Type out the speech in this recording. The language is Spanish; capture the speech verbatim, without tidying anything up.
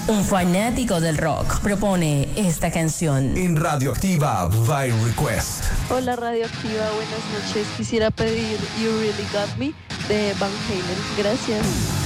Un fanático del rock propone esta canción. En Radioactiva by Request. Hola Radioactiva, buenas noches. Quisiera pedir You Really Got Me de Van Halen. Gracias.